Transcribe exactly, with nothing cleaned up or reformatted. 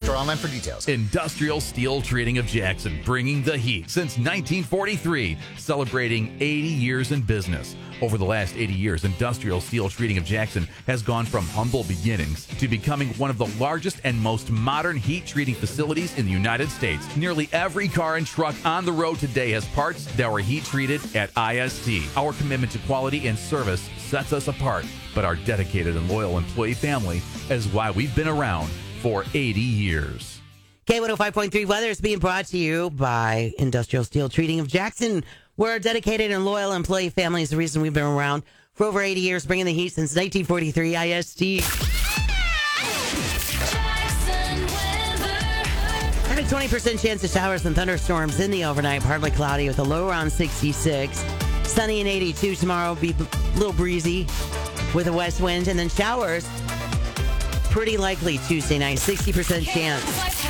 or online for details. Industrial Steel Treating of Jackson, bringing the heat since nineteen forty-three, celebrating eighty years in business. Over the last eighty years, Industrial Steel Treating of Jackson has gone from humble beginnings to becoming one of the largest and most modern heat treating facilities in the United States. Nearly every car and truck on the road today has parts that were heat treated at I S T. Our commitment to quality and service sets us apart, but our dedicated and loyal employee family is why we've been around for eighty years. K one oh five point three weather is being brought to you by Industrial Steel Treating of Jackson. We're a dedicated and loyal employee family is the reason we've been around for over eighty years, bringing the heat since nineteen forty-three. I S T. Had a twenty percent chance of showers and thunderstorms in the overnight, partly cloudy with a low around sixty-six. Sunny and eighty-two tomorrow, be a little breezy with a west wind, and then showers pretty likely Tuesday night, sixty percent chance.